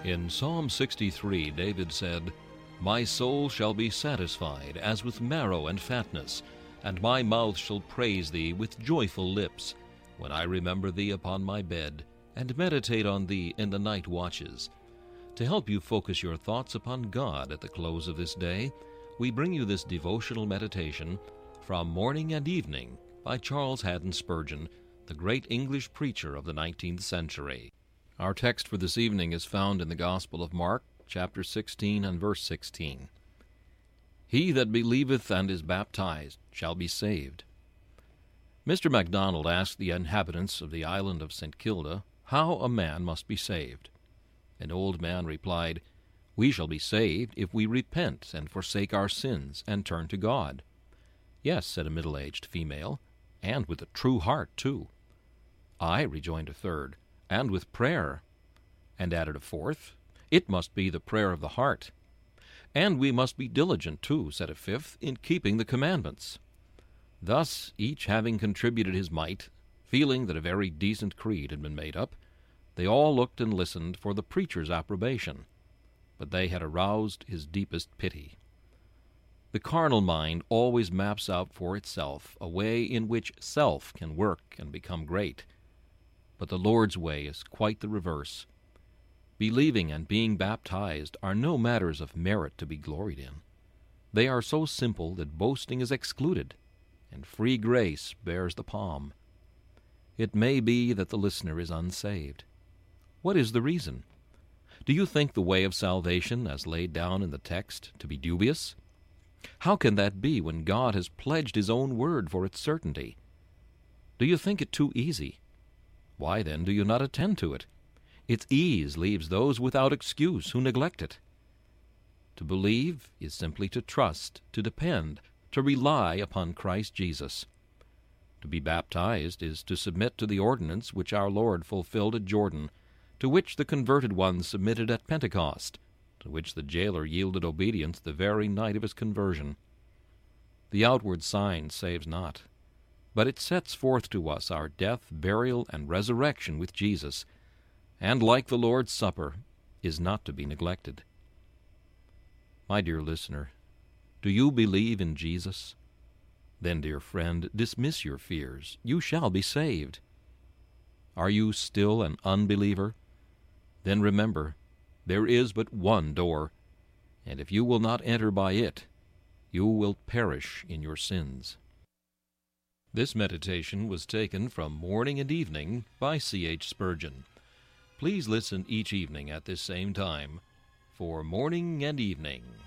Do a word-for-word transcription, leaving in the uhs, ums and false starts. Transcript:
In Psalm sixty-three, David said, "My soul shall be satisfied as with marrow and fatness, and my mouth shall praise thee with joyful lips, when I remember thee upon my bed, and meditate on thee in the night watches." To help you focus your thoughts upon God at the close of this day, we bring you this devotional meditation from Morning and Evening by Charles Haddon Spurgeon, the great English preacher of the nineteenth century. Our text for this evening is found in the Gospel of Mark, chapter sixteen and verse sixteen. "He that believeth and is baptized shall be saved." Mister MacDonald asked the inhabitants of the island of Saint Kilda how a man must be saved. An old man replied, "We shall be saved if we repent and forsake our sins and turn to God." "Yes," said a middle-aged female, "and with a true heart, too." "Aye," rejoined a third, "and with prayer." And added a fourth, "It must be the prayer of the heart." "And we must be diligent, too," said a fifth, "in keeping the commandments." Thus, each having contributed his mite, feeling that a very decent creed had been made up, they all looked and listened for the preacher's approbation, but they had aroused his deepest pity. The carnal mind always maps out for itself a way in which self can work and become great. But the Lord's way is quite the reverse. Believing and being baptized are no matters of merit to be gloried in. They are so simple that boasting is excluded, and free grace bears the palm. It may be that the listener is unsaved. What is the reason? Do you think the way of salvation, as laid down in the text, to be dubious? How can that be when God has pledged His own word for its certainty? Do you think it too easy? Why, then, do you not attend to it? Its ease leaves those without excuse who neglect it. To believe is simply to trust, to depend, to rely upon Christ Jesus. To be baptized is to submit to the ordinance which our Lord fulfilled at Jordan, to which the converted ones submitted at Pentecost, to which the jailer yielded obedience the very night of his conversion. The outward sign saves not, but it sets forth to us our death, burial, and resurrection with Jesus, and, like the Lord's Supper, is not to be neglected. My dear listener, do you believe in Jesus? Then, dear friend, dismiss your fears. You shall be saved. Are you still an unbeliever? Then remember, there is but one door, and if you will not enter by it, you will perish in your sins. This meditation was taken from Morning and Evening by C H Spurgeon. Please listen each evening at this same time for Morning and Evening.